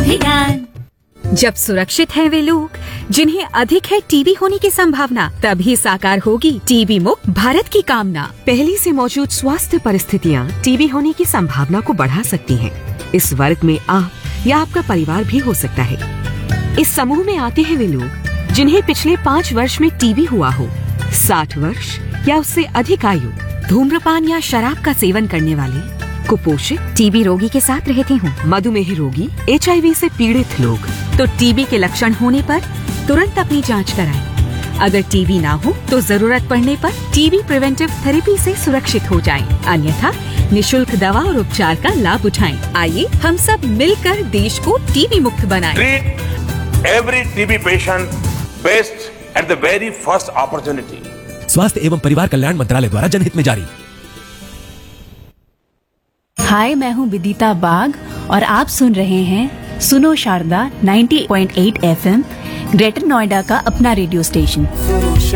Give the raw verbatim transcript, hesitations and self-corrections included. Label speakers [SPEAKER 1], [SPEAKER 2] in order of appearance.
[SPEAKER 1] अभियान।
[SPEAKER 2] जब सुरक्षित हैं वे लोग जिन्हें अधिक है टीबी होने की संभावना, तभी साकार होगी टीबी मुक्त भारत की कामना।
[SPEAKER 3] पहले से मौजूद स्वास्थ्य परिस्थितियाँ टीबी होने की संभावना को बढ़ा सकती हैं। इस वर्ग में आप या आपका परिवार भी हो सकता है। इस समूह में आते हैं वे लोग जिन्हें पिछले पाँच वर्ष में टीबी हुआ हो, साठ वर्ष या उससे अधिक आयु,
[SPEAKER 2] धूम्रपान या शराब का सेवन करने वाले,
[SPEAKER 3] कुपोषित,
[SPEAKER 2] टीबी रोगी के साथ रहते हों,
[SPEAKER 3] मधुमेह रोगी, एच आई वी से पीड़ित लोग।
[SPEAKER 2] तो टीबी के लक्षण होने पर तुरंत अपनी जांच कराएं। अगर टीबी ना हो तो जरूरत पड़ने पर टीबी प्रिवेंटिव थेरेपी से सुरक्षित हो जाएं। अन्यथा निशुल्क दवा और उपचार का लाभ उठाएं। आइए हम सब मिलकर देश को टीबी मुक्त बनाएं।
[SPEAKER 4] Treat every T B patient best at the very first opportunity.
[SPEAKER 5] स्वास्थ्य एवं परिवार कल्याण मंत्रालय द्वारा जनहित में जारी।
[SPEAKER 1] हाय, मैं हूँ विदिता बाग और आप सुन रहे हैं सुनो शारदा नब्बे पॉइंट आठ एफ एम, ग्रेटर नोएडा का अपना रेडियो स्टेशन।